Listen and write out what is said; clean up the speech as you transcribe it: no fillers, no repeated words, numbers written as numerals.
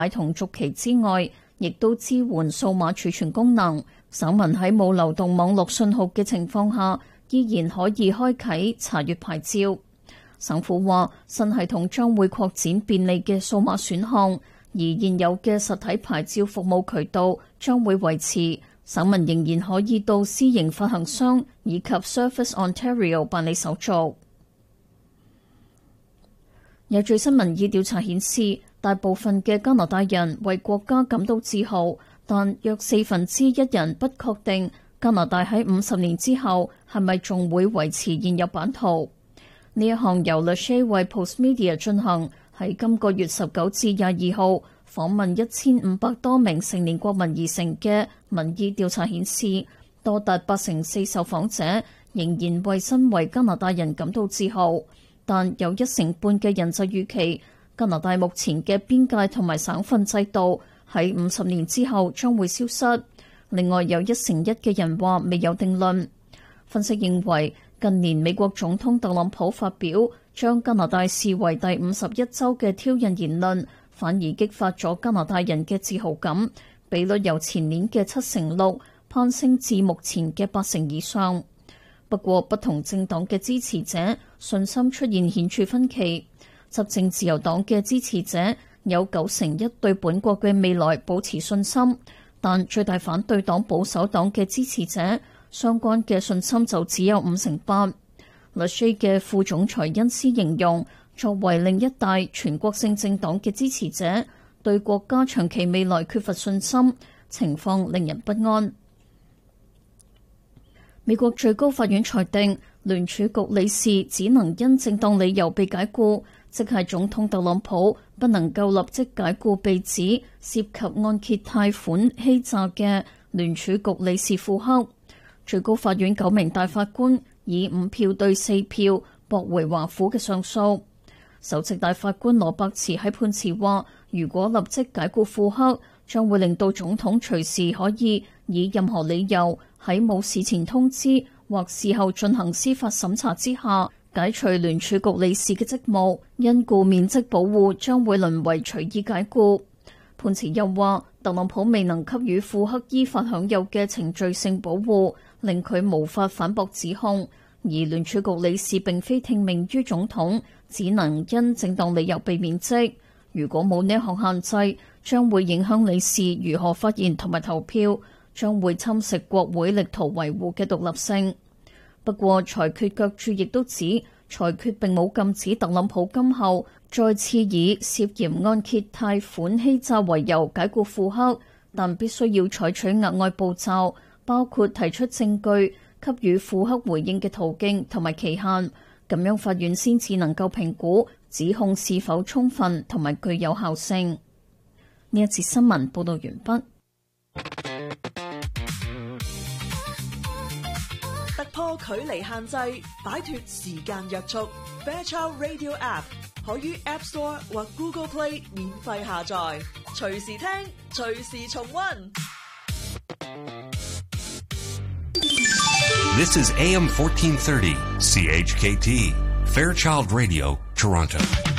同續期之外，亦都支援數碼儲存功能。省民喺冇流動網絡信號嘅情況下，依然可以開啟查閱牌照。省府話，新系統將會擴展便利嘅數碼選項，而現有嘅實體牌照服務渠道將會維持。省民仍然可以到私營發行商以及 Service Ontario 辦理手續。有最新民意調查顯示，大部分嘅加拿大人為國家感到自豪，但約1/4人不確定加拿大喺50年之後係咪仲會維持現有版圖。呢一項由 Lachey 為 Postmedia 進行，喺今個月19至22號訪問1500多名成年國民而成嘅民意調查顯示，多達84%受訪者仍然為身為加拿大人感到自豪，但有1成半嘅人就預期加拿大目前嘅邊界同埋省份制度喺50年之後將會消失。另外有1成1嘅人話未有定論。分析認為，近年美國總統特朗普發表將加拿大視為第51州嘅挑釁言論，反而激發咗加拿大人嘅自豪感，比率由前年嘅7%6攀升至目前嘅8%以上。不過，不同政黨嘅支持者信心出現顯著分歧。執政自由黨嘅支持者有91%對本國嘅未來保持信心，但最大反對黨保守黨嘅支持者相關嘅信心就只有58%。Lachey 嘅副總裁恩斯形容，作為另一大全國性政黨嘅支持者，對國家長期未來缺乏信心，情況令人不安。美國最高法院裁定，聯儲局理事只能因正當理由被解僱，即係總統特朗普不能夠立即解僱被指涉及按揭貸款欺詐嘅聯儲局理事庫克。最高法院9名大法官以5票對4票駁回華府嘅上訴。首席大法官羅伯茨喺判詞話，如果立即解僱庫克，將會令到總統隨時可以以任何理由喺冇事前通知或事後進行司法審查之下解除聯儲局理事嘅職務，因故免職保護將會淪為隨意解僱。判詞又話，特朗普未能給予庫克依法享有嘅程序性保護，令佢無法反駁指控，而聯儲局理事並非聽命於總統，只能因正當理由被免職。如果冇呢項限制，將會影響理事如何發言同埋投票，將會侵蝕國會力圖維護嘅獨立性。不過裁決腳注亦都指，裁決並冇禁止特朗普今後再次以涉嫌按揭貸款欺詐為由解僱庫克，但必須要採取額外步驟，包括提出證據、給予庫克回應嘅途徑同埋期限，咁樣法院先至能夠評估指控是否充分同埋具有效性。呢一節新聞報道完畢。 突破距離限制，擺脫時間約束。Fairchild Radio App 可於 App Store 或 Google Play 免費下載，隨時聽，隨時重溫。 This is AM 1430 CHKT Fairchild Radio, Toronto.